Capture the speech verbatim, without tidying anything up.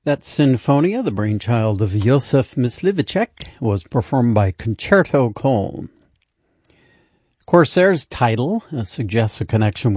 That Sinfonia, the brainchild of Josef Myslivicek, was performed by Concerto Cole. Corsair's title uh, suggests a connection